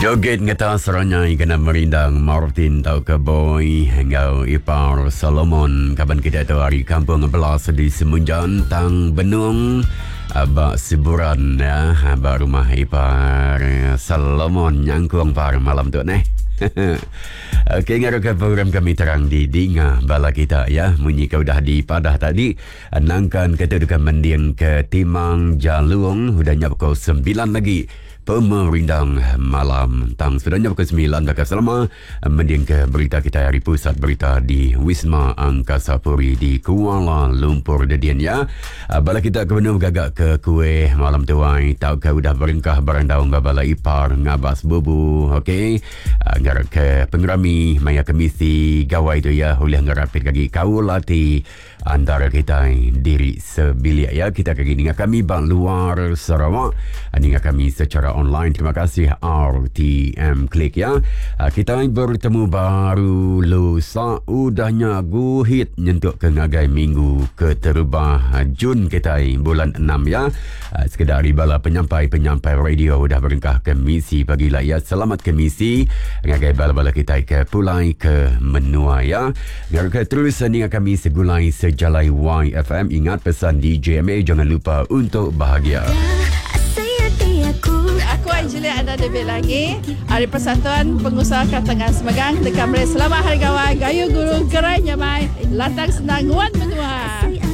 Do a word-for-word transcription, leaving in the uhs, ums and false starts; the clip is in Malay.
Joget ngata seranyai kena merindang Martin tau ke boy Engau ipar Solomon Kaban kita tu hari kampung belas di Semunjan Tang Benung Abak Siburan ya Abak rumah ipar Solomon Nyangkuang par malam tu neh. Okey, ngaruh program kami terang di Dinga bala kita ya. Munyi kau dah di padah tadi. Nangkan ketudukan mendiang ke Timang Jalung. Udahnya pukul sembilan lagi. Pemerindang malam tang sudahnya pukul sembilan bakal selama mendiang ke berita kita hari pusat berita di Wisma Angkasa Puri di Kuala Lumpur dedian ya. Bala kita kebenar gagak ke kuih malam tuai tau ke udah berengkah barang daun babala ipar ngabas bubu. Okey, ngarak ke pengerami maya kemisi gawai tu ya oleh ngarapit kaki kau lati antara kita diri sebilik ya. Kita kaki dengan kami bang luar Sarawak dengan kami secara online. Terima kasih R T M Klik ya. Kita bertemu baru lusa udahnya guhit nyentuk ke ngagai minggu keterubah Jun kita bulan enam ya. Sekedar bala penyampai-penyampai radio udah berengkah ke misi pagilah ya. Selamat ke misi ngagai bala-bala kita ke pulai ke menua ya. Ngagai terus dengan kami segulai sejalai Y F M. Ingat pesan D J M A jangan lupa untuk bahagia. Aku Angelia ada debit lagi. Hari Persatuan Pengusaha Katangan Semegang dekat Malaysia. Selamat Hari Kawan. Gayu Guru Gerai Nyamai. Latang Senang Wan Menua.